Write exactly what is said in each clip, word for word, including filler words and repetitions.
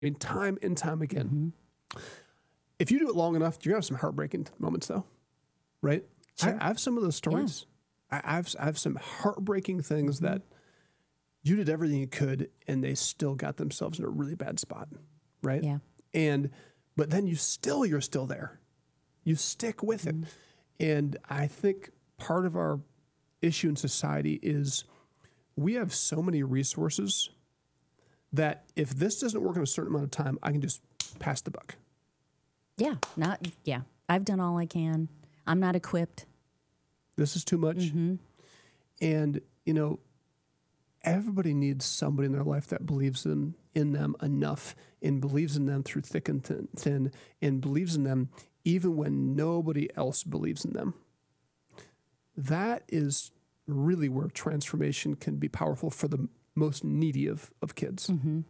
I mean, time and time again. Mm-hmm. If you do it long enough, you're going to have some heartbreaking moments, though, right? Sure. I, I have some of those stories. Yeah. I, I, have, I have some heartbreaking things mm-hmm. that you did everything you could, and they still got themselves in a really bad spot, right? Yeah. And but then you still, you're still there. You stick with mm-hmm. it. And I think part of our issue in society is we have so many resources that if this doesn't work in a certain amount of time, I can just pass the buck. Yeah, not yeah. I've done all I can. I'm not equipped. This is too much. Mm-hmm. And, you know, everybody needs somebody in their life that believes in, in them enough and believes in them through thick and thin, thin and believes in them even when nobody else believes in them. That is really where transformation can be powerful for the most needy of, of kids. Mm-hmm.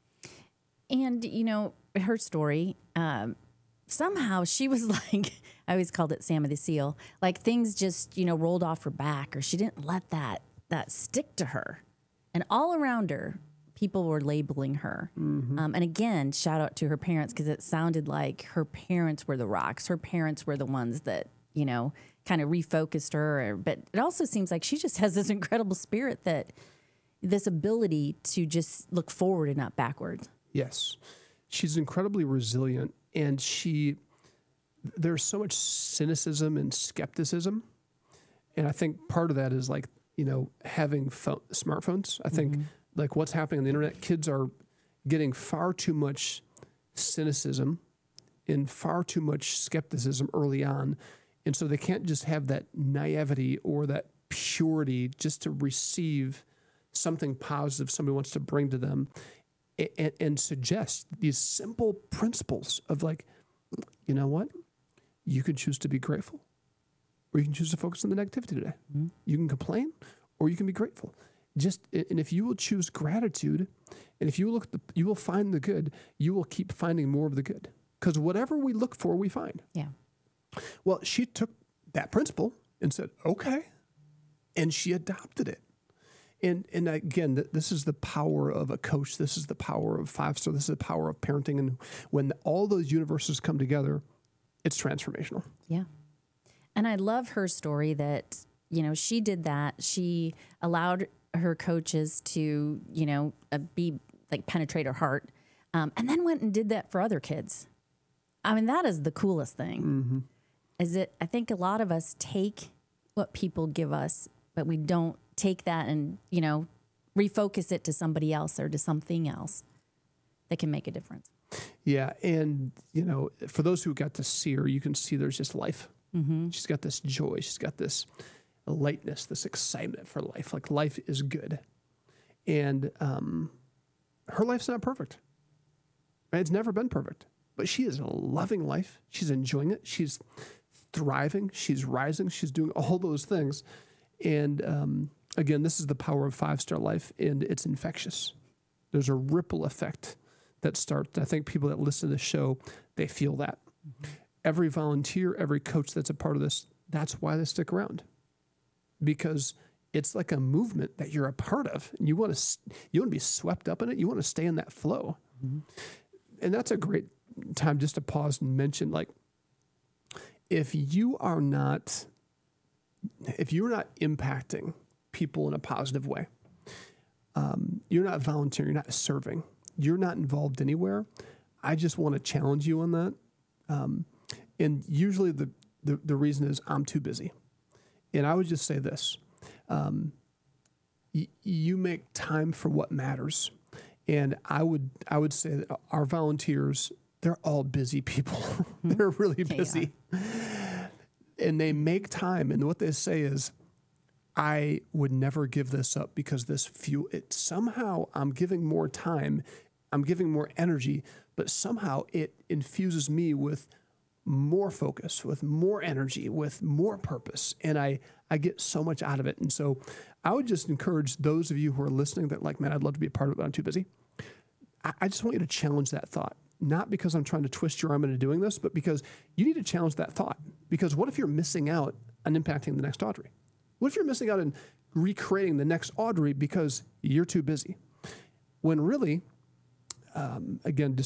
And, you know, her story, um, somehow she was like, I always called it Sammy the Seal, like things just, you know, rolled off her back, or she didn't let that, that stick to her. And all around her, people were labeling her. Mm-hmm. Um, and again, shout out to her parents, because it sounded like her parents were the rocks. Her parents were the ones that, you know, kind of refocused her. But it also seems like she just has this incredible spirit, that this ability to just look forward and not backwards. Yes. She's incredibly resilient, and she, there's so much cynicism and skepticism. And I think part of that is like, you know, having phone, smartphones. I think mm-hmm. like what's happening on the internet, kids are getting far too much cynicism and far too much skepticism early on. And so they can't just have that naivety or that purity just to receive something positive somebody wants to bring to them, and, and suggest these simple principles of like, you know what? You can choose to be grateful, or you can choose to focus on the negativity today. Mm-hmm. You can complain, or you can be grateful. Just, and if you will choose gratitude, and if you look, at the, you will find the good, you will keep finding more of the good. Because whatever we look for, we find. Yeah. Well, she took that principle and said, okay, and she adopted it. And and again, th- this is the power of a coach. This is the power of Five Star. This is the power of parenting. And when all those universes come together, it's transformational. Yeah. And I love her story that, you know, she did that. She allowed her coaches to, you know, uh, be like penetrate her heart, um, and then went and did that for other kids. I mean, that is the coolest thing. Mm-hmm. Is it? I think a lot of us take what people give us, but we don't take that and, you know, refocus it to somebody else or to something else that can make a difference. Yeah. And, you know, for those who got to see her, you can see there's just life. Mm-hmm. She's got this joy. She's got this lightness, this excitement for life. Like life is good. And um, her life's not perfect. Right? It's never been perfect. But she is loving life. She's enjoying it. She's thriving. She's rising. She's doing all those things. And um, again, this is the power of Five Star Life, and it's infectious. There's a ripple effect that starts. I think people that listen to the show, they feel that. Mm-hmm. Every volunteer, every coach that's a part of this, that's why they stick around. Because it's like a movement that you're a part of, and you want to you want to be swept up in it. You want to stay in that flow. Mm-hmm. And that's a great time just to pause and mention, like, if you are not if you're not impacting people in a positive way, um, you're not volunteering, you're not serving, you're not involved anywhere, I just want to challenge you on that. Um, and usually the, the, the reason is I'm too busy. And I would just say this, um, y- you make time for what matters. And I would, I would say that our volunteers, they're all busy people. They're really busy. Yeah. And they make time. And what they say is, I would never give this up because this fuel, it somehow I'm giving more time, I'm giving more energy, but somehow it infuses me with more focus, with more energy, with more purpose. And I, I get so much out of it. And so I would just encourage those of you who are listening that like, man, I'd love to be a part of it, but I'm too busy. I, I just want you to challenge that thought. Not because I'm trying to twist your arm into doing this, but because you need to challenge that thought. Because what if you're missing out on impacting the next Audrey? What if you're missing out on recreating the next Audrey because you're too busy? When really, um, again,